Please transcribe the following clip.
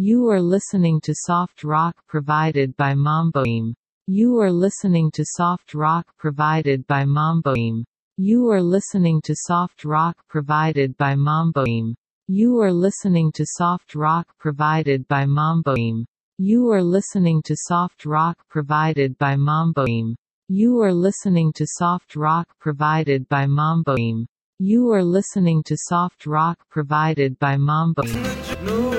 You are listening to soft rock provided by Mamboim. You are listening to soft rock provided by Mamboim. You are listening to soft rock provided by Mamboim. You are listening to soft rock provided by Mamboim. You are listening to soft rock provided by Mamboim. You are listening to soft rock provided by Mamboim. You are listening to soft rock provided by Mamboim.